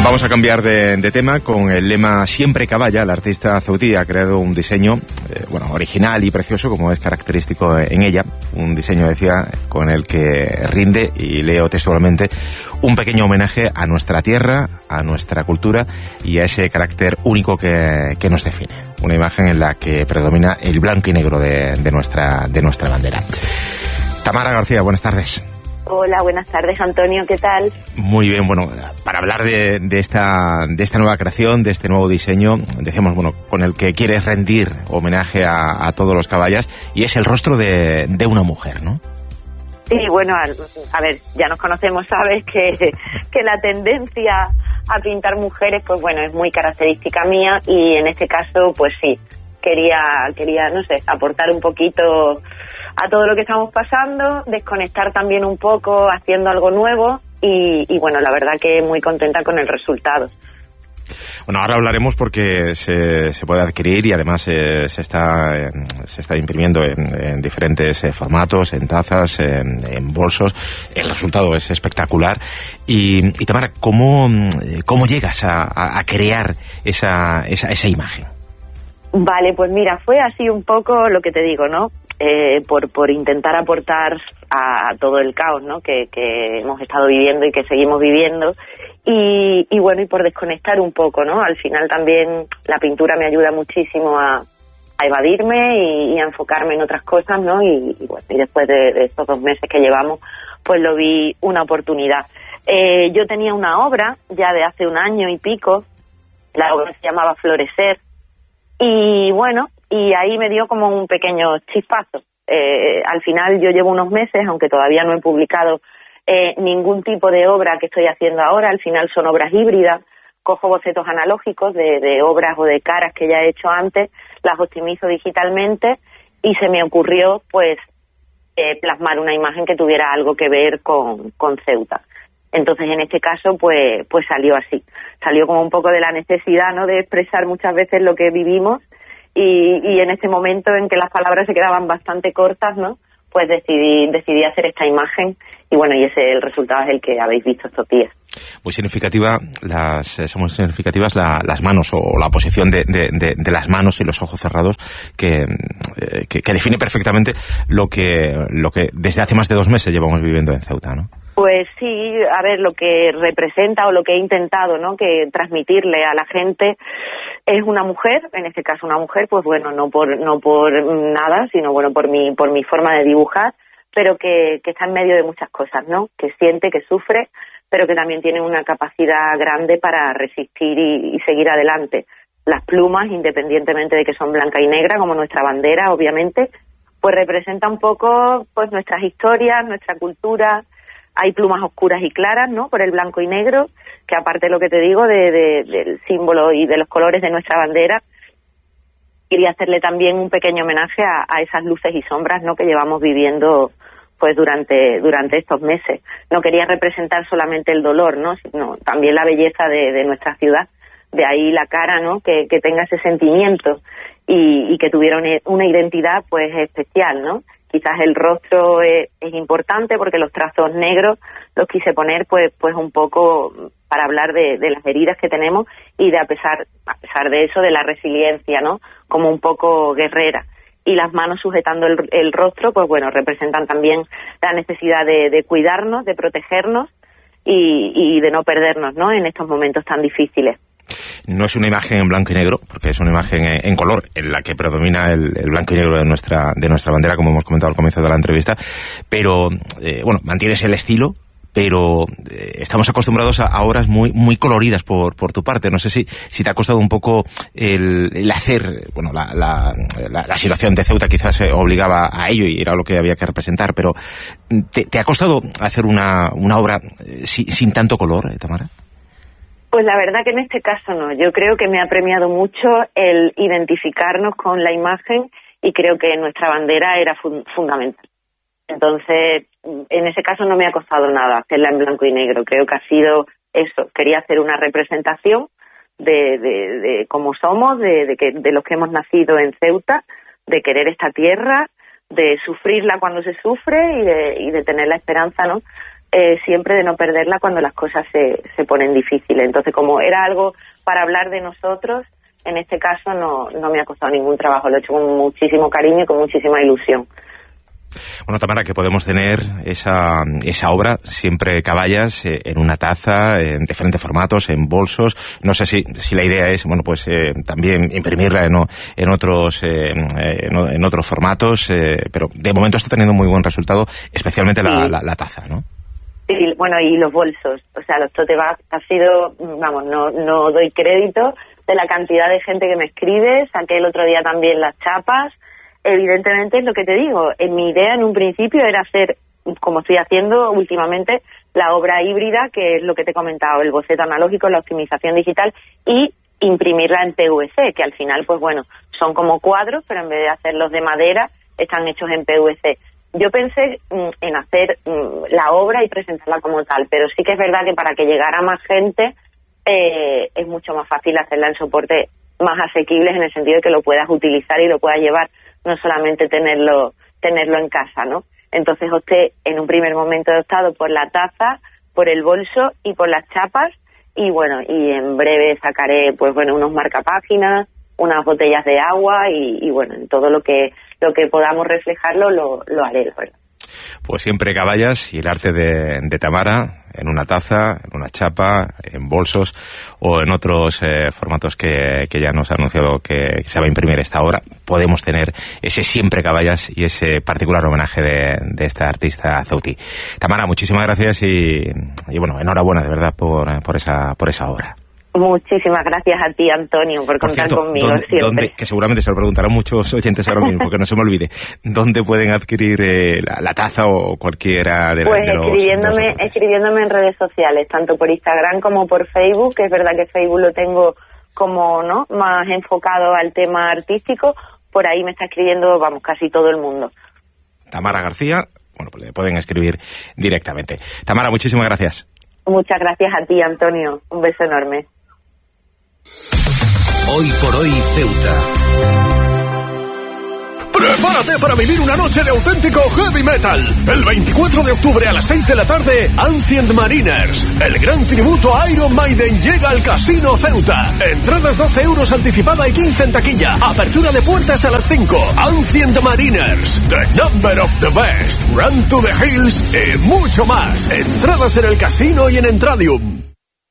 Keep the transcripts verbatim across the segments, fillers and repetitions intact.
Vamos a cambiar de, de tema con el lema Siempre Caballa. El artista ceutí ha creado un diseño eh, bueno, original y precioso, como es característico en ella. Un diseño, decía, con el que rinde, y leo textualmente, un pequeño homenaje a nuestra tierra, a nuestra cultura y a ese carácter único que, que nos define. Una imagen en la que predomina el blanco y negro de, de, nuestra, de nuestra bandera. Tamara García, buenas tardes. Hola, buenas tardes, Antonio, ¿qué tal? Muy bien, bueno, para hablar de, de esta de esta nueva creación, de este nuevo diseño, decíamos, bueno, con el que quieres rendir homenaje a, a todos los caballas, y es el rostro de, de una mujer, ¿no? Sí, bueno, a, a ver, ya nos conocemos, sabes que, que la tendencia a pintar mujeres, pues bueno, es muy característica mía, y en este caso, pues sí, quería, quería, no sé, aportar un poquito a todo lo que estamos pasando, desconectar también un poco, haciendo algo nuevo, y, y bueno, la verdad que muy contenta con el resultado. Bueno, ahora hablaremos porque se, se puede adquirir, y además eh, se está eh, se está imprimiendo en, en diferentes eh, formatos, en tazas, en, en bolsos. El resultado es espectacular. Y, y Tamara, ¿cómo, cómo llegas a, a, a crear esa, esa, esa imagen? Vale, pues mira, fue así un poco lo que te digo, ¿no? Eh, por, por intentar aportar a, a todo el caos, ¿no? Que, que hemos estado viviendo y que seguimos viviendo, y, y bueno, y por desconectar un poco, ¿no? Al final también la pintura me ayuda muchísimo a, a evadirme y, y a enfocarme en otras cosas, ¿no? Y, y bueno, y después de, de estos dos meses que llevamos, pues lo vi una oportunidad. Eh, yo tenía una obra ya de hace un año y pico, la obra se llamaba Florecer, y bueno, y ahí me dio como un pequeño chispazo. Eh, al final yo llevo unos meses, aunque todavía no he publicado eh, ningún tipo de obra que estoy haciendo ahora. Al final son obras híbridas, cojo bocetos analógicos de, de obras o de caras que ya he hecho antes, las optimizo digitalmente, y se me ocurrió pues eh, plasmar una imagen que tuviera algo que ver con, con Ceuta. Entonces, en este caso, pues pues salió así. Salió como un poco de la necesidad, ¿no?, de expresar muchas veces lo que vivimos, y, y en este momento en que las palabras se quedaban bastante cortas, ¿no?, pues decidí decidí hacer esta imagen, y bueno, y ese el resultado es el que habéis visto estos días. Muy significativa, las, son muy significativas la, las manos, o la posición de, de, de, de las manos y los ojos cerrados, que, eh, que, que define perfectamente lo que, lo que desde hace más de dos meses llevamos viviendo en Ceuta, ¿no? Pues sí, a ver, lo que representa, o lo que he intentado, ¿no?, que transmitirle a la gente es una mujer, en este caso una mujer, pues bueno, no por no por nada, sino bueno, por mi por mi forma de dibujar, pero que, que está en medio de muchas cosas, ¿no?, que siente, que sufre, pero que también tiene una capacidad grande para resistir y, y seguir adelante. Las plumas, independientemente de que son blanca y negra, como nuestra bandera, obviamente, pues representa un poco pues nuestras historias, nuestra cultura. Hay plumas oscuras y claras, ¿no?, por el blanco y negro, que aparte de lo que te digo de, de, del símbolo y de los colores de nuestra bandera, quería hacerle también un pequeño homenaje a, a esas luces y sombras, ¿no?, que llevamos viviendo pues durante durante estos meses. No quería representar solamente el dolor, ¿no?, sino también la belleza de, de nuestra ciudad. De ahí la cara, ¿no?, que, que tenga ese sentimiento, y, y que tuviera una, una identidad pues especial, ¿no? Quizás el rostro es, es importante porque los trazos negros los quise poner pues pues un poco para hablar de, de las heridas que tenemos, y de a pesar a pesar de eso, de la resiliencia, ¿no?, como un poco guerrera. Y las manos sujetando el, el rostro, pues bueno, representan también la necesidad de, de cuidarnos, de protegernos y, y de no perdernos, ¿no?, en estos momentos tan difíciles. No es una imagen en blanco y negro, porque es una imagen en color, en la que predomina el, el blanco y negro de nuestra de nuestra bandera, como hemos comentado al comienzo de la entrevista, pero eh, bueno, mantienes el estilo, pero eh, estamos acostumbrados a, a obras muy muy coloridas por por tu parte. No sé si si te ha costado un poco el, el hacer, bueno, la, la, la, la situación de Ceuta quizás eh, obligaba a ello y era lo que había que representar, pero ¿te, te ha costado hacer una, una obra eh, sin, sin tanto color, eh, Tamara? Pues la verdad que en este caso no. Yo creo que me ha premiado mucho el identificarnos con la imagen, y creo que nuestra bandera era fun- fundamental. Entonces, en ese caso no me ha costado nada hacerla en blanco y negro. Creo que ha sido eso. Quería hacer una representación de, de, de cómo somos, de, de, que, de los que hemos nacido en Ceuta, de querer esta tierra, de sufrirla cuando se sufre, y de, y de tener la esperanza, ¿no?, eh, siempre de no perderla cuando las cosas se, se ponen difíciles. Entonces, como era algo para hablar de nosotros, en este caso no, no me ha costado ningún trabajo, lo he hecho con muchísimo cariño y con muchísima ilusión. Bueno, Tamara, que podemos tener esa, esa obra, Siempre Caballas, eh, en una taza, en diferentes formatos, en bolsos. No sé si, si la idea es, bueno, pues eh, también imprimirla en, en otros eh, en, en otros formatos, eh, pero de momento está teniendo muy buen resultado, especialmente la, sí. la, la taza, ¿no? Sí, bueno, y los bolsos, o sea, los tote bags ha sido, vamos, no, no doy crédito de la cantidad de gente que me escribe. Saqué el otro día también las chapas. Evidentemente es lo que te digo, en mi idea en un principio era hacer, como estoy haciendo últimamente, la obra híbrida, que es lo que te he comentado, el boceto analógico, la optimización digital, y imprimirla en P V C, que al final, pues bueno, son como cuadros, pero en vez de hacerlos de madera, están hechos en P V C. Yo pensé mm, en hacer mm, la obra y presentarla como tal, pero sí que es verdad que para que llegara más gente, eh, es mucho más fácil hacerla en soportes más asequibles, en el sentido de que lo puedas utilizar y lo puedas llevar, no solamente tenerlo tenerlo en casa, ¿no? Entonces opté, en un primer momento he optado por la taza, por el bolso y por las chapas, y bueno, y en breve sacaré, pues bueno, unos marcapáginas, unas botellas de agua, y, y bueno, en todo lo que lo que podamos reflejarlo lo, lo haré, la verdad. Pues Siempre Caballas y el arte de, de Tamara, en una taza, en una chapa, en bolsos o en otros eh, formatos que, que ya nos ha anunciado que, que se va a imprimir esta obra. Podemos tener ese Siempre Caballas y ese particular homenaje de, de esta artista Ceuti. Tamara, muchísimas gracias y, y bueno, enhorabuena de verdad por, por esa por esa obra. Muchísimas gracias a ti, Antonio, por, por contar cierto, conmigo ¿dónde, siempre. ¿dónde, que seguramente se lo preguntarán muchos oyentes ahora mismo, que no se me olvide. ¿Dónde pueden adquirir eh, la, la taza o cualquiera de, pues de los... escribiéndome, de los escribiéndome en redes sociales, tanto por Instagram como por Facebook, que es verdad que Facebook lo tengo como no más enfocado al tema artístico. Por ahí me está escribiendo, vamos, casi todo el mundo. Tamara García, bueno, pues le pueden escribir directamente. Tamara, muchísimas gracias. Muchas gracias a ti, Antonio. Un beso enorme. Hoy por hoy, Ceuta. Prepárate para vivir una noche de auténtico heavy metal. El veinticuatro de octubre a las seis de la tarde, Ancient Mariners. El gran tributo a Iron Maiden llega al Casino Ceuta. Entradas doce euros anticipada y quince en taquilla. Apertura de puertas a las cinco. Ancient Mariners. The Number of the Best. Run to the Hills y mucho más. Entradas en el casino y en Entradium.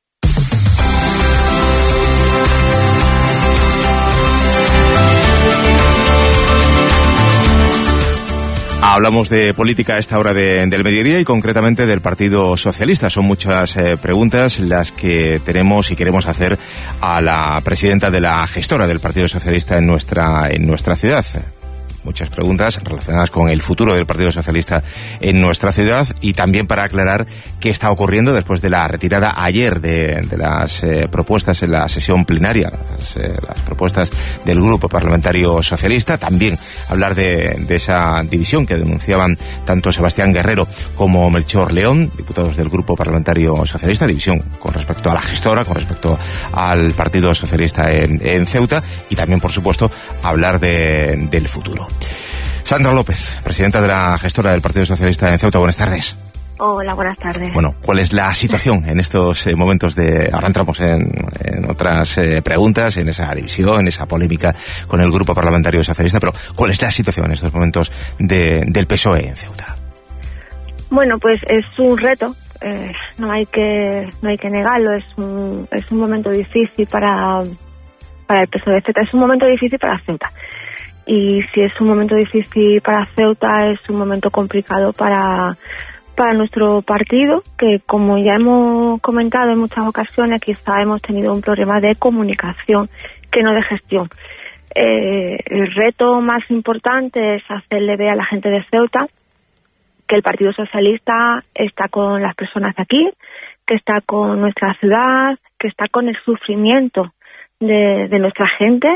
Hablamos de política a esta hora de, del mediodía y concretamente del Partido Socialista. Son muchas eh, preguntas las que tenemos y queremos hacer a la presidenta de la gestora del Partido Socialista en nuestra, en nuestra ciudad. Muchas preguntas relacionadas con el futuro del Partido Socialista en nuestra ciudad y también para aclarar qué está ocurriendo después de la retirada ayer de, de las eh, propuestas en la sesión plenaria, las, eh, las propuestas del Grupo Parlamentario Socialista. También hablar de, de esa división que denunciaban tanto Sebastián Guerrero como Melchor León, diputados del Grupo Parlamentario Socialista, división con respecto a la gestora, con respecto al Partido Socialista en, en Ceuta, y también, por supuesto, hablar de, del futuro. Sandra López, presidenta de la gestora del Partido Socialista en Ceuta, buenas tardes. Hola, buenas tardes. Bueno, ¿cuál es la situación en estos eh, momentos de... Ahora entramos en, en otras eh, preguntas, en esa división, en esa polémica con el Grupo Parlamentario Socialista, pero ¿cuál es la situación en estos momentos de, del P S O E en Ceuta? Bueno, pues es un reto, eh, no hay que no hay que negarlo, es un, es un momento difícil para, para el P S O E de Ceuta, es un momento difícil para Ceuta. Y si es un momento difícil para Ceuta, es un momento complicado para, para nuestro partido, que como ya hemos comentado en muchas ocasiones, quizá hemos tenido un problema de comunicación que no de gestión. Eh, el reto más importante es hacerle ver a la gente de Ceuta que el Partido Socialista está con las personas de aquí, que está con nuestra ciudad, que está con el sufrimiento de, de nuestra gente.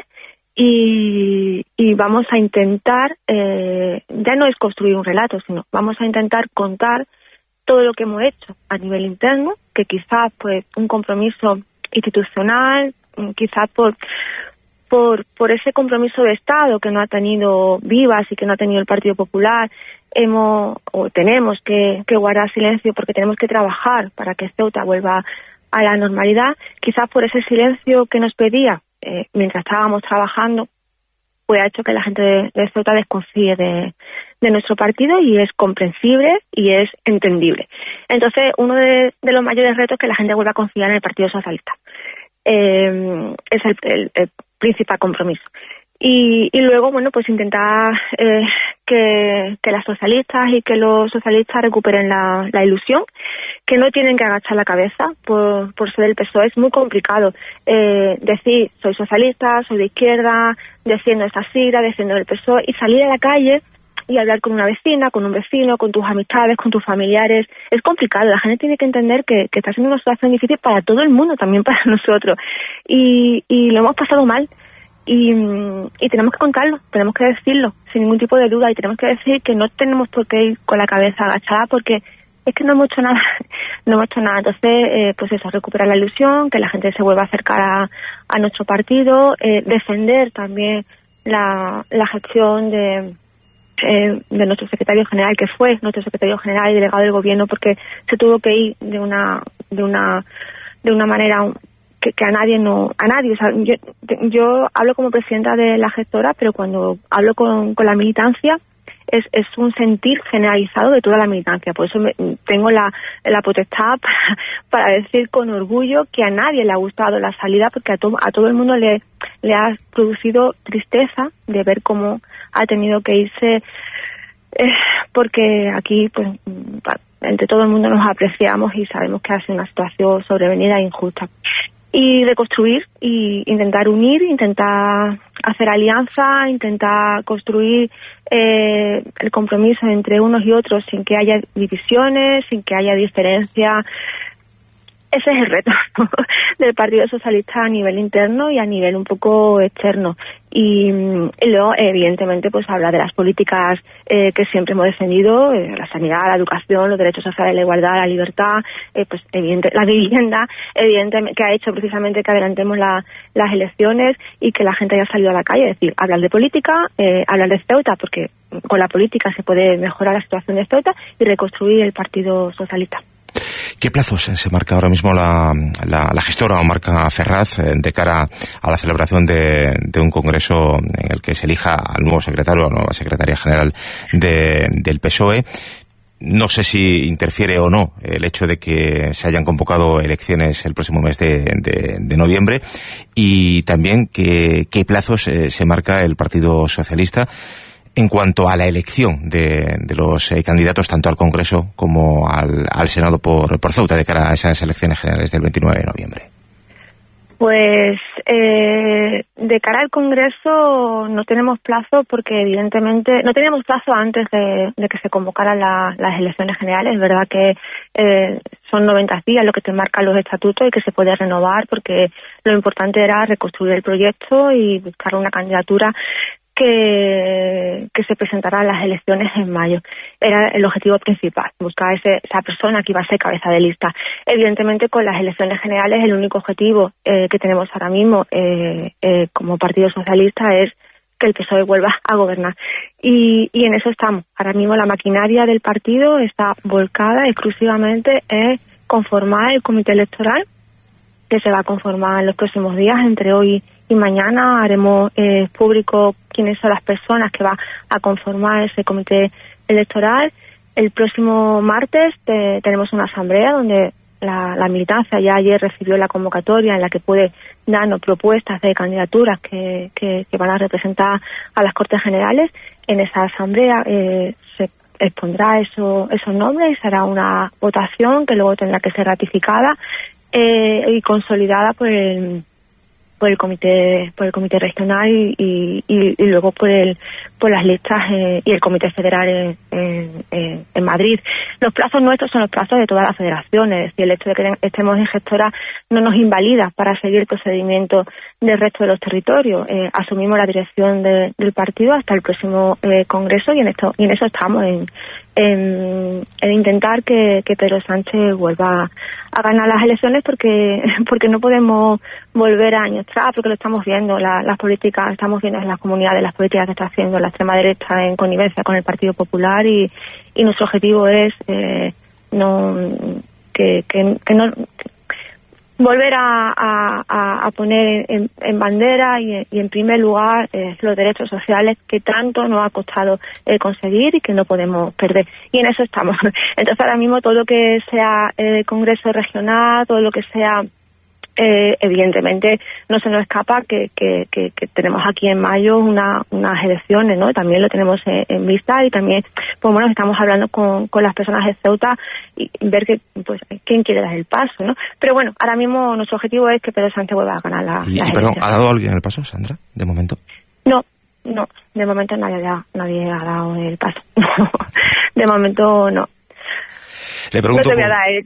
Y, y vamos a intentar, eh, ya no es construir un relato, sino vamos a intentar contar todo lo que hemos hecho a nivel interno, que quizás pues un compromiso institucional, quizás por por, por ese compromiso de Estado que no ha tenido Vivas y que no ha tenido el Partido Popular, hemos o tenemos que, que guardar silencio porque tenemos que trabajar para que Ceuta vuelva a la normalidad. Quizás por ese silencio que nos pedía eh, mientras estábamos trabajando, pues ha hecho que la gente de, de Ceuta desconfíe de, de nuestro partido, y es comprensible y es entendible. Entonces, uno de, de los mayores retos es que la gente vuelva a confiar en el Partido Socialista. Eh, es el, el, el principal compromiso. Y, y luego, bueno, pues intentar eh, que, que las socialistas y que los socialistas recuperen la, la ilusión, que no tienen que agachar la cabeza por, por ser del P S O E. Es muy complicado eh, decir, soy socialista, soy de izquierda, defiendo esta sigla, defiendo el P S O E, y salir a la calle y hablar con una vecina, con un vecino, con tus amistades, con tus familiares. Es complicado. La gente tiene que entender que, que está siendo una situación difícil para todo el mundo, también para nosotros. Y, y lo hemos pasado mal. Y, y tenemos que contarlo, tenemos que decirlo sin ningún tipo de duda, y tenemos que decir que no tenemos por qué ir con la cabeza agachada, porque es que no hemos hecho nada, no hemos hecho nada. Entonces, eh, pues eso, recuperar la ilusión, que la gente se vuelva a acercar a, a nuestro partido, eh, defender también la, la gestión de, eh, de nuestro secretario general, que fue nuestro secretario general y delegado del gobierno, porque se tuvo que ir de una, de una, de una manera Que, que a nadie no, a nadie, o sea, yo, yo hablo como presidenta de la gestora, pero cuando hablo con, con la militancia es, es un sentir generalizado de toda la militancia. Por eso me, tengo la, la potestad para, para decir con orgullo que a nadie le ha gustado la salida, porque a, to, a todo el mundo le, le ha producido tristeza de ver cómo ha tenido que irse, eh, porque aquí, pues, entre todo el mundo nos apreciamos y sabemos que ha sido una situación sobrevenida e injusta. Y reconstruir, y intentar unir, intentar hacer alianza, intentar construir eh, el compromiso entre unos y otros sin que haya divisiones, sin que haya diferencia. Ese es el reto, ¿no?, del Partido Socialista a nivel interno y a nivel un poco externo. Y, y luego, evidentemente, pues hablar de las políticas eh, que siempre hemos defendido, eh, la sanidad, la educación, los derechos sociales, la igualdad, la libertad, eh, pues evidente, la vivienda, evidentemente, que ha hecho precisamente que adelantemos la, las elecciones y que la gente haya salido a la calle. Es decir, hablar de política, eh, hablar de Ceuta, porque con la política se puede mejorar la situación de Ceuta, y reconstruir el Partido Socialista. ¿Qué plazos se marca ahora mismo la, la, la gestora o marca Ferraz de cara a la celebración de, de un congreso en el que se elija al nuevo secretario o nueva secretaria general de, del P S O E? No sé si interfiere o no el hecho de que se hayan convocado elecciones el próximo mes de, de, de noviembre, y también que, qué plazos eh, se marca el Partido Socialista en cuanto a la elección de, de los eh, candidatos tanto al Congreso como al, al Senado por, por Ceuta de cara a esas elecciones generales del veintinueve de noviembre. Pues eh, de cara al Congreso no tenemos plazo, porque evidentemente no teníamos plazo antes de, de que se convocaran la, las elecciones generales. Es verdad que eh, son noventa días lo que te marcan los estatutos y que se puede renovar, porque lo importante era reconstruir el proyecto y buscar una candidatura que, que se presentará en las elecciones en mayo. Era el objetivo principal, buscar ese, esa persona que iba a ser cabeza de lista. Evidentemente, con las elecciones generales, el único objetivo eh, que tenemos ahora mismo eh, eh, como Partido Socialista es que el P S O E vuelva a gobernar. Y, y en eso estamos. Ahora mismo la maquinaria del partido está volcada exclusivamente en conformar el comité electoral, que se va a conformar en los próximos días, entre hoy y mañana. Haremos eh, público quiénes son las personas que van a conformar ese comité electoral. El próximo martes te, tenemos una asamblea donde la, la militancia ya ayer recibió la convocatoria en la que puede darnos propuestas de candidaturas que, que, que van a representar a las Cortes Generales. En esa asamblea eh, se expondrá eso, esos nombres y será una votación que luego tendrá que ser ratificada eh, y consolidada por el por el comité por el comité regional y, y, y luego por el por las listas eh, y el comité federal en, en, en Madrid. Los plazos nuestros son los plazos de todas las federaciones, es decir, el hecho de que estemos en gestora no nos invalida para seguir el procedimiento del resto de los territorios. Eh, asumimos la dirección de, del partido hasta el próximo eh, congreso y en esto y en eso estamos en En, en intentar que, que Pedro Sánchez vuelva a ganar las elecciones, porque porque no podemos volver a años atrás, porque lo estamos viendo, la, las políticas, estamos viendo en las comunidades las políticas que está haciendo la extrema derecha en connivencia con el Partido Popular, y, y nuestro objetivo es eh, no que, que, que no volver a, a, a poner en, en bandera y en, y en primer lugar eh, los derechos sociales que tanto nos ha costado eh, conseguir y que no podemos perder. Y en eso estamos. Entonces ahora mismo todo lo que sea eh, Congreso Regional, todo lo que sea, eh, evidentemente no se nos escapa que, que, que, que tenemos aquí en mayo una, unas elecciones, ¿no? También lo tenemos en, en vista, y también, pues bueno, estamos hablando con, con las personas de Ceuta y ver que, pues, quién quiere dar el paso, ¿no? Pero bueno, ahora mismo nuestro objetivo es que Pedro Sánchez vuelva a ganar la, y, la y perdón, ¿ha dado alguien el paso, Sandra, de momento? No, no, de momento nadie, nadie ha dado el paso. De momento no. Le pregunto no te voy por... a dar el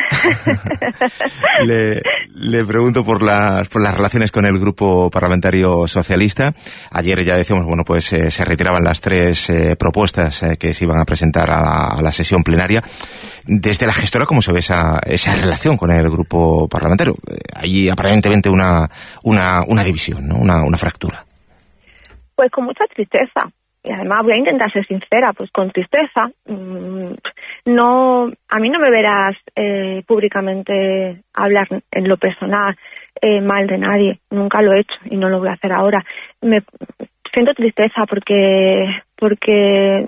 titular. le, le pregunto por las, por las relaciones con el Grupo Parlamentario Socialista. Ayer ya decíamos, bueno, pues eh, se retiraban las tres eh, propuestas eh, que se iban a presentar a la, a la sesión plenaria. Desde la gestora, ¿cómo se ve esa, esa relación con el Grupo Parlamentario? Eh, hay aparentemente una, una, una división, ¿no? Una, una fractura. Pues con mucha tristeza. Y además voy a intentar ser sincera, pues con tristeza. No, a mí no me verás eh, públicamente hablar en lo personal eh, mal de nadie. Nunca lo he hecho y no lo voy a hacer ahora. Me siento tristeza porque porque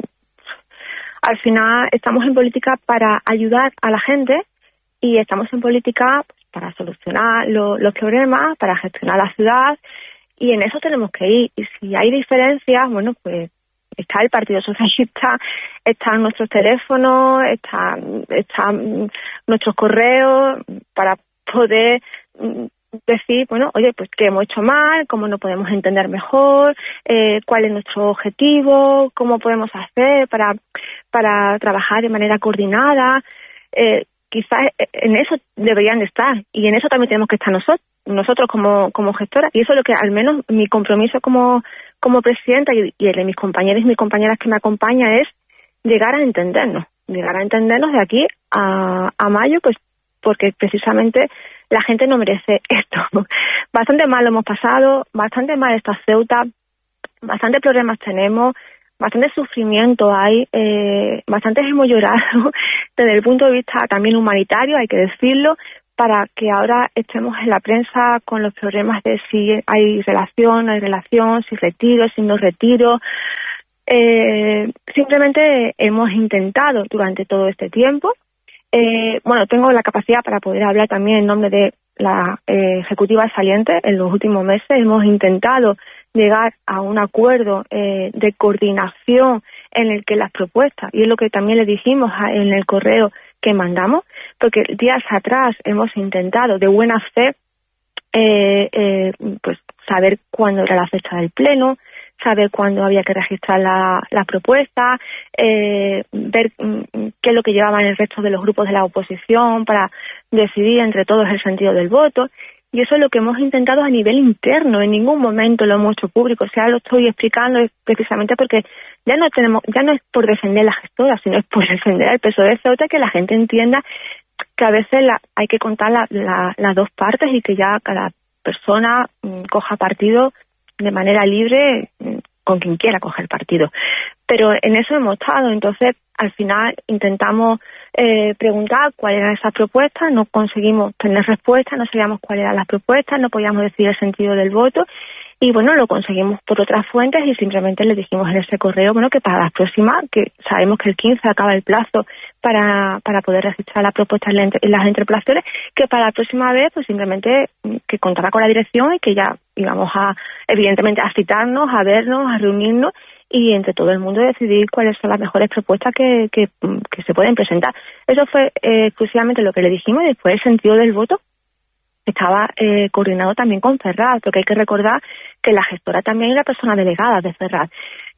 al final estamos en política para ayudar a la gente, y estamos en política pues, para solucionar lo, los problemas, para gestionar la ciudad, y en eso tenemos que ir. Y si hay diferencias, bueno, pues está el Partido Socialista, están nuestros teléfonos, están, están nuestros correos para poder decir, bueno, oye, pues qué hemos hecho mal, cómo nos podemos entender mejor, eh, cuál es nuestro objetivo, cómo podemos hacer para, para trabajar de manera coordinada. Eh, quizás en eso deberían de estar, y en eso también tenemos que estar nosotros, nosotros como, como gestora, y eso es lo que al menos mi compromiso como como presidenta y, y el de mis compañeros y mis compañeras que me acompañan es llegar a entendernos, llegar a entendernos de aquí a, a mayo, pues porque precisamente la gente no merece esto. Bastante mal lo hemos pasado, bastante mal está Ceuta, bastantes problemas tenemos, bastante sufrimiento hay, eh, bastantes hemos llorado desde el punto de vista también humanitario, hay que decirlo, para que ahora estemos en la prensa con los problemas de si hay relación, no hay relación, si retiro, si no retiro. Eh, simplemente hemos intentado durante todo este tiempo, eh, bueno, tengo la capacidad para poder hablar también en nombre de la eh, ejecutiva saliente. En los últimos meses hemos intentado llegar a un acuerdo eh, de coordinación en el que las propuestas, y es lo que también le dijimos en el correo que mandamos, porque días atrás hemos intentado de buena fe eh, eh, pues saber cuándo era la fecha del pleno, saber cuándo había que registrar la, la propuesta, eh, ver mm, qué es lo que llevaban el resto de los grupos de la oposición para decidir entre todos el sentido del voto. Y eso es lo que hemos intentado a nivel interno. En ningún momento lo hemos hecho público. O sea, lo estoy explicando precisamente porque ya no tenemos, ya no es por defender la gestora, sino es por defender al P S O E de Ceuta, que la gente entienda que a veces la, hay que contar la, la, las dos partes, y que ya cada persona mmm, coja partido de manera libre mmm, con quien quiera coger partido. Pero en eso hemos estado. Entonces, al final intentamos eh, preguntar cuáles eran esas propuestas, no conseguimos tener respuesta, no sabíamos cuáles eran las propuestas, no podíamos decir el sentido del voto, y bueno, lo conseguimos por otras fuentes, y simplemente le dijimos en ese correo, bueno, que para las próximas, que sabemos que el quince acaba el plazo para, para poder registrar la propuesta en las interpelaciones, que para la próxima vez, pues simplemente que contara con la dirección y que ya íbamos a, evidentemente, a citarnos, a vernos, a reunirnos, y entre todo el mundo decidir cuáles son las mejores propuestas que, que, que se pueden presentar. Eso fue eh, exclusivamente lo que le dijimos, y después el sentido del voto estaba eh, coordinado también con Ferraz, porque hay que recordar que la gestora también es la persona delegada de Ferraz.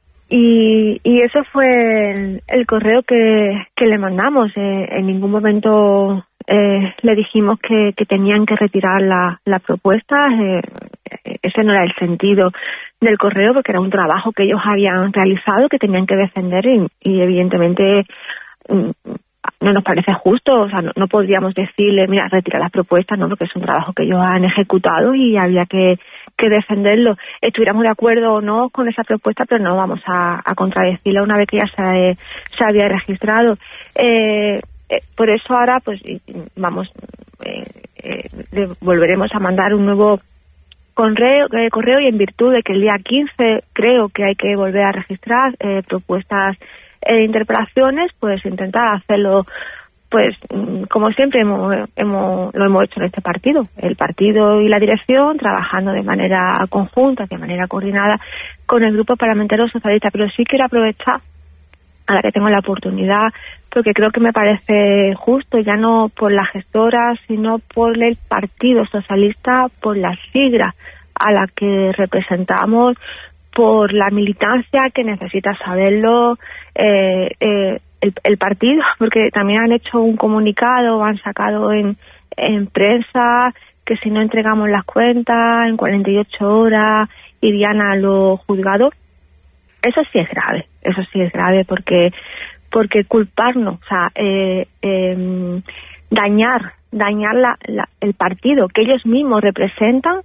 Y, y eso fue el, el correo que, que le mandamos. Eh, en ningún momento eh, le dijimos que, que tenían que retirar la, la propuesta. Eh, ese no era el sentido del correo, porque era un trabajo que ellos habían realizado, que tenían que defender, y, y evidentemente no nos parece justo, o sea, no, no podríamos decirle, mira, retira las propuestas, no, porque es un trabajo que ellos han ejecutado y había que, que defenderlo. Estuviéramos de acuerdo o no con esa propuesta, pero no vamos a, a contradecirla una vez que ya se, se había registrado. Eh, eh, por eso ahora, pues, vamos, eh, eh, le volveremos a mandar un nuevo correo, eh, correo y en virtud de que el día quince creo que hay que volver a registrar eh, propuestas e interpelaciones, pues intentar hacerlo, pues como siempre hemos, hemos lo hemos hecho en este partido, el partido y la dirección trabajando de manera conjunta, de manera coordinada con el Grupo Parlamentario Socialista. Pero sí quiero aprovechar, a la que tengo la oportunidad, porque creo que me parece justo, ya no por la gestora, sino por el Partido Socialista, por la sigla a la que representamos, por la militancia que necesita saberlo eh, eh, el, el partido, porque también han hecho un comunicado, han sacado en, en prensa que si no entregamos las cuentas en cuarenta y ocho horas irían a los juzgados. Eso sí es grave, eso sí es grave porque porque culparnos, o sea, eh, eh, dañar, dañar la, la, el partido que ellos mismos representan,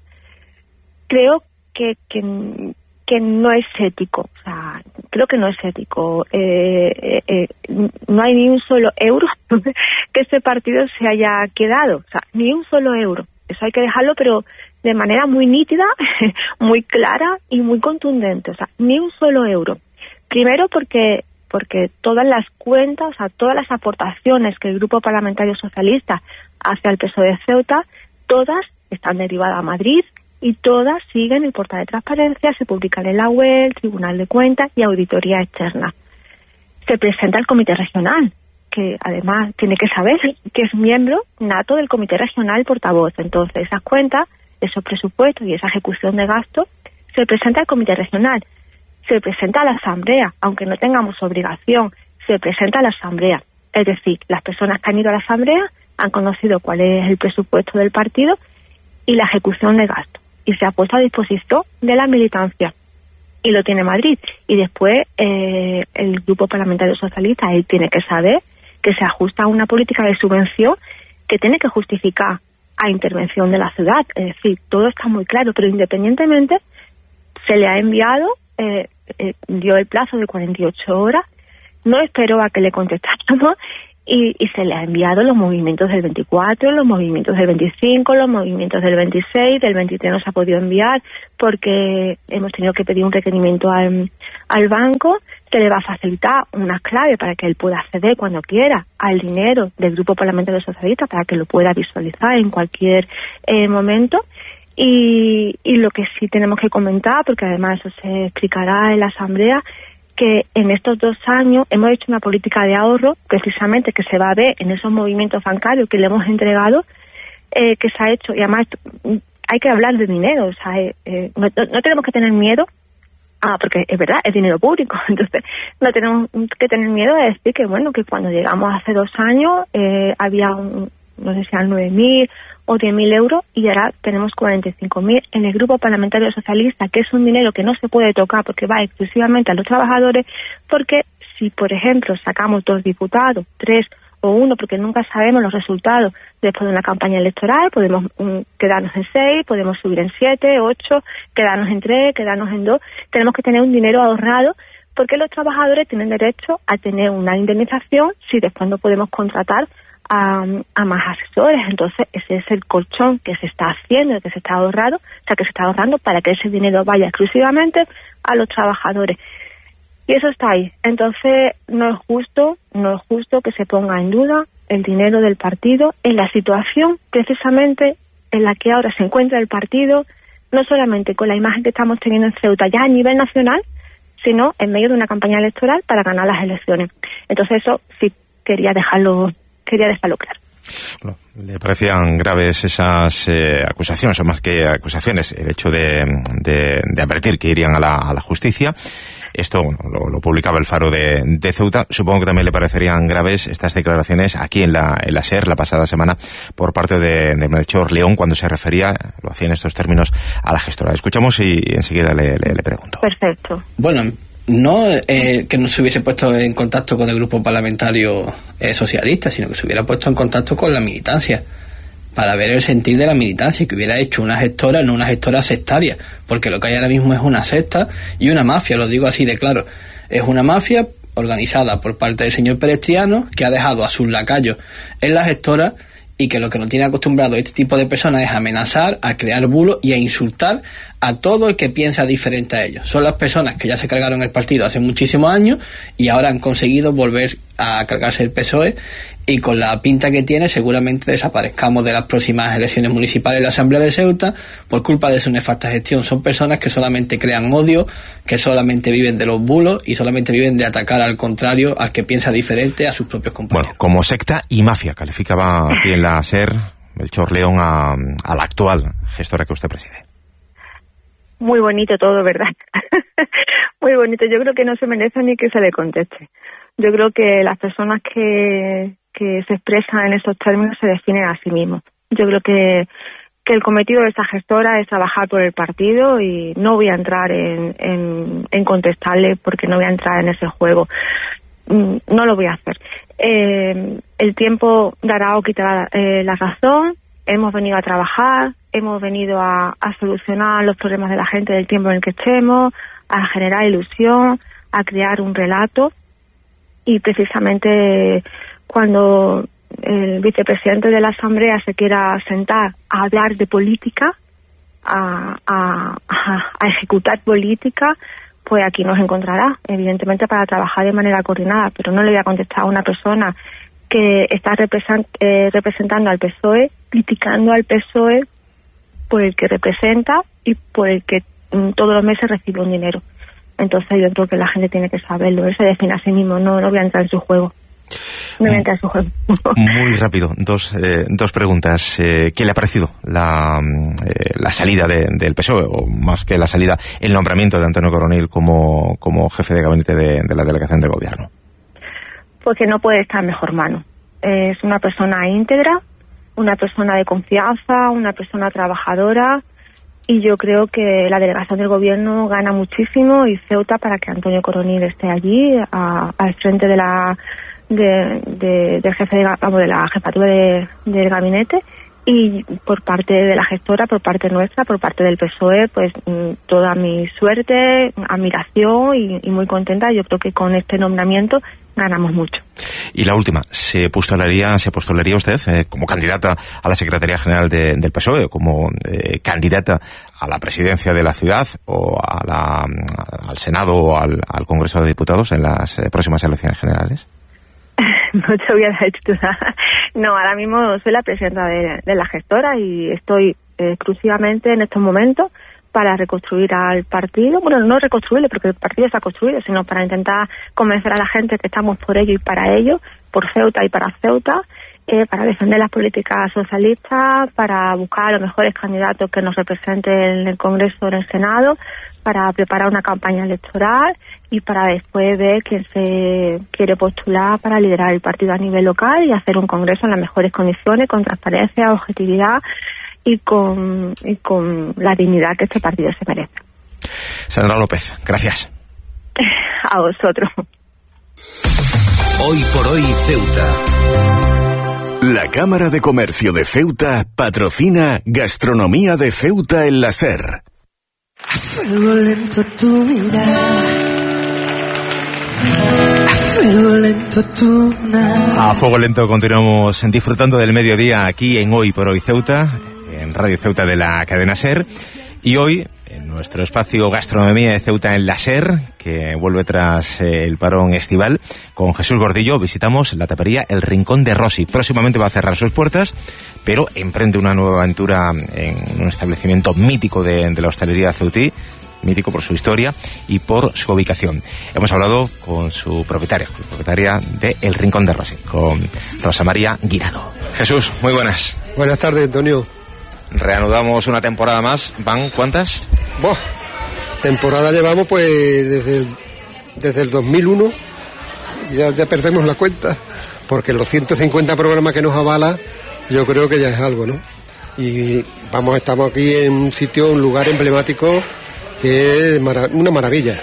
creo que, que que no es ético, o sea, creo que no es ético. Eh, eh, eh, no hay ni un solo euro que ese partido se haya quedado, o sea, ni un solo euro. Eso hay que dejarlo, pero de manera muy nítida, muy clara y muy contundente, o sea, ni un solo euro. Primero porque porque todas las cuentas, o sea, todas las aportaciones que el Grupo Parlamentario Socialista hace al P S O E de Ceuta, todas están derivadas a Madrid, y todas siguen el portal de transparencia, se publican en la web, Tribunal de Cuentas y auditoría externa. Se presenta al Comité Regional, que además tiene que saber que es miembro nato del Comité Regional portavoz. Entonces, esas cuentas, esos presupuestos y esa ejecución de gastos se presenta al Comité Regional, se presenta a la Asamblea, aunque no tengamos obligación, se presenta a la Asamblea. Es decir, las personas que han ido a la Asamblea han conocido cuál es el presupuesto del partido y la ejecución de gastos. Y se ha puesto a disposición de la militancia. Y lo tiene Madrid. Y después eh, el Grupo Parlamentario Socialista, él tiene que saber que se ajusta a una política de subvención que tiene que justificar a intervención de la ciudad. Es decir, todo está muy claro, pero independientemente se le ha enviado, eh, eh, dio el plazo de cuarenta y ocho horas, no esperó a que le contestáramos, Y, y se le ha enviado los movimientos del veinticuatro, los movimientos del veinticinco, los movimientos del veintiséis, del veintitrés no se ha podido enviar porque hemos tenido que pedir un requerimiento al, al banco. Se le va a facilitar una clave para que él pueda acceder cuando quiera al dinero del Grupo Parlamentario Socialista para que lo pueda visualizar en cualquier eh, momento. Y, y lo que sí tenemos que comentar, porque además eso se explicará en la Asamblea, que en estos dos años hemos hecho una política de ahorro, precisamente que se va a ver en esos movimientos bancarios que le hemos entregado, eh, que se ha hecho, y además hay que hablar de dinero, o sea, eh, eh, no, no tenemos que tener miedo, ah, porque es verdad, es dinero público, entonces no tenemos que tener miedo de decir que, bueno, que cuando llegamos hace dos años eh, había, un, no sé si eran nueve mil o diez mil euros y ahora tenemos cuarenta y cinco mil en el Grupo Parlamentario Socialista, que es un dinero que no se puede tocar porque va exclusivamente a los trabajadores, porque si, por ejemplo, sacamos dos diputados, tres o uno, porque nunca sabemos los resultados después de una campaña electoral, podemos um, quedarnos en seis, podemos subir en siete, ocho, quedarnos en tres, quedarnos en dos, tenemos que tener un dinero ahorrado porque los trabajadores tienen derecho a tener una indemnización si después no podemos contratar A, a más asesores. Entonces ese es el colchón que se está haciendo, que se está ahorrando, o sea que se está ahorrando para que ese dinero vaya exclusivamente a los trabajadores, y eso está ahí. Entonces no es justo, no es justo que se ponga en duda el dinero del partido en la situación precisamente en la que ahora se encuentra el partido, no solamente con la imagen que estamos teniendo en Ceuta ya a nivel nacional, sino en medio de una campaña electoral para ganar las elecciones. Entonces eso sí quería dejarlo quería dejarlo claro. Bueno, ¿le parecían graves esas eh, acusaciones, o más que acusaciones, el hecho de, de, de advertir que irían a la, a la justicia? Esto bueno, lo, lo publicaba el Faro de, de Ceuta. Supongo que también le parecerían graves estas declaraciones aquí en la, en la SER la pasada semana por parte de, de Melchor León cuando se refería, lo hacía en estos términos, a la gestora. Escuchamos y enseguida le, le, le pregunto. Perfecto. Bueno, no eh, que no se hubiese puesto en contacto con el grupo parlamentario eh, socialista, sino que se hubiera puesto en contacto con la militancia, para ver el sentir de la militancia, y que hubiera hecho una gestora, no una gestora sectaria, porque lo que hay ahora mismo es una secta y una mafia, lo digo así de claro. Es una mafia organizada por parte del señor Perestriano, que ha dejado a sus lacayos en la gestora, y que lo que nos tiene acostumbrado este tipo de personas es amenazar, a crear bulos y a insultar a todo el que piensa diferente a ellos. Son las personas que ya se cargaron el partido hace muchísimos años y ahora han conseguido volver a cargarse el P S O E, y con la pinta que tiene seguramente desaparezcamos de las próximas elecciones municipales de la Asamblea de Ceuta por culpa de su nefasta gestión. Son personas que solamente crean odio, que solamente viven de los bulos y solamente viven de atacar al contrario, al que piensa diferente a sus propios compañeros. Bueno, como secta y mafia calificaba aquí en la SER Melchor León a, a la actual gestora que usted preside. Muy bonito todo, ¿verdad? Muy bonito. Yo creo que no se merece ni que se le conteste. Yo creo que las personas que, que se expresan en esos términos se definen a sí mismos. Yo creo que, que el cometido de esa gestora es trabajar por el partido, y no voy a entrar en, en, en contestarle, porque no voy a entrar en ese juego. No lo voy a hacer. Eh, el tiempo dará o quitará eh, la razón. Hemos venido a trabajar, hemos venido a, a solucionar los problemas de la gente del tiempo en el que estemos, a generar ilusión, a crear un relato. Y precisamente cuando el vicepresidente de la Asamblea se quiera sentar a hablar de política, a, a, a ejecutar política, pues aquí nos encontrará, evidentemente, para trabajar de manera coordinada. Pero no le voy a contestar a una persona que está represent, eh, representando al P S O E, criticando al P S O E por el que representa y por el que mm, todos los meses recibe un dinero. Entonces yo creo que la gente tiene que saberlo. Él se define a sí mismo, no, no voy a entrar en su juego. No voy a entrar en su juego. Muy rápido, dos, eh, dos preguntas. Eh, ¿Qué le ha parecido la, eh, la salida de, del P S O E, o más que la salida, el nombramiento de Antonio Coronil como, como jefe de gabinete de, de la delegación del gobierno? Porque no puede estar en mejor mano. Es una persona íntegra, una persona de confianza, una persona trabajadora, y yo creo que la delegación del gobierno gana muchísimo, y Ceuta, para que Antonio Coronil esté allí a, al frente de la de, de, del jefe de, vamos, de la jefatura de, del gabinete, y por parte de la gestora, por parte nuestra, por parte del P S O E, pues toda mi suerte, admiración y, y muy contenta. Yo creo que con este nombramiento ganamos mucho. Y la última, ¿se postularía, se postularía usted eh, como candidata a la Secretaría General de, del P S O E, como eh, candidata a la presidencia de la ciudad, o a la, al Senado o al, al Congreso de Diputados en las eh, próximas elecciones generales? No te voy a dar titular. No, ahora mismo soy la presidenta de, de la gestora, y estoy eh, exclusivamente en estos momentos para reconstruir al partido. Bueno, no reconstruirlo porque el partido está construido, sino para intentar convencer a la gente que estamos por ello y para ello, por Ceuta y para Ceuta, eh, para defender las políticas socialistas, para buscar a los mejores candidatos que nos representen en el Congreso o en el Senado, para preparar una campaña electoral y para después ver quién se quiere postular para liderar el partido a nivel local y hacer un congreso en las mejores condiciones, con transparencia, objetividad y con, y con la dignidad que este partido se merece. Sandra López, gracias. A vosotros. Hoy por hoy Ceuta. La Cámara de Comercio de Ceuta patrocina Gastronomía de Ceuta en la SER. A fuego lento tu mirar. A fuego lento tu nada. A fuego lento continuamos disfrutando del mediodía aquí en Hoy por Hoy Ceuta, en Radio Ceuta de la cadena SER. Y hoy, en nuestro espacio Gastronomía de Ceuta en la SER, que vuelve tras eh, el parón estival, con Jesús Gordillo visitamos la tapería El Rincón de Rossi. Próximamente va a cerrar sus puertas, pero emprende una nueva aventura en un establecimiento mítico de, de la hostelería ceutí, mítico por su historia y por su ubicación. Hemos hablado con su propietaria, con la propietaria de El Rincón de Rossi, con Rosa María Guirado. Jesús, muy buenas. Buenas tardes, Antonio. Reanudamos una temporada más. ¿Van cuántas? Buah, temporada llevamos pues desde el, desde el dos mil uno, ya, ya perdemos la cuenta, porque los ciento cincuenta programas que nos avala, yo creo que ya es algo, ¿no? Y vamos, estamos aquí en un sitio, un lugar emblemático que es mara- una maravilla.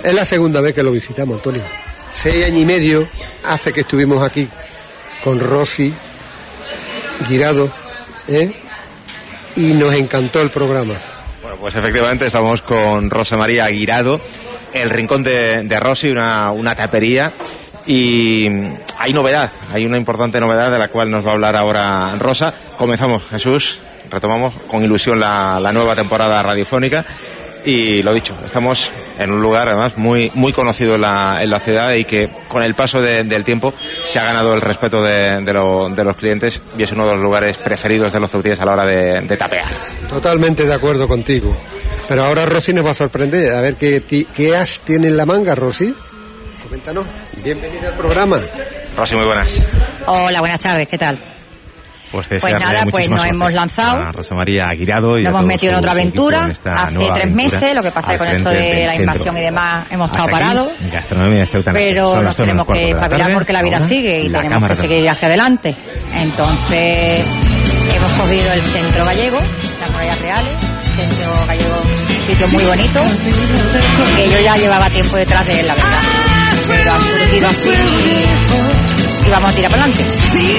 Es la segunda vez que lo visitamos, Antonio. Seis años y medio hace que estuvimos aquí con Rosy Guirado, ¿eh? Y nos encantó el programa. Bueno, pues efectivamente estamos con Rosa María Guirado, el rincón de, de Rosy, una, una tapería. Y hay novedad, hay una importante novedad de la cual nos va a hablar ahora Rosa. Comenzamos, Jesús, retomamos con ilusión la, la nueva temporada radiofónica. Y lo dicho, estamos en un lugar además muy muy conocido en la, en la ciudad y que con el paso de, del tiempo se ha ganado el respeto de, de, lo, de los clientes y es uno de los lugares preferidos de los ceutíes a la hora de, de tapear. Totalmente de acuerdo contigo. Pero ahora Rosy nos va a sorprender. A ver qué, qué as tiene en la manga, Rosy. Coméntanos. Bienvenida al programa. Rosy, muy buenas. Hola, buenas tardes, ¿qué tal? Pues, pues nada, pues nos hemos lanzado. A Rosa María Guirado y nos hemos metido en otra aventura en hace tres meses. Lo que pasa es que con esto de la invasión y demás hemos estado parados. Gastronomía de Ceuta. Pero nos tenemos que espabilar porque la vida sigue y tenemos que seguir hacia adelante. Entonces, hemos cogido el Centro Gallego, las Murallas Reales, Centro Gallego, un sitio muy bonito, que yo ya llevaba tiempo detrás de él, la verdad. Pero ha surgido así y vamos a tirar para adelante.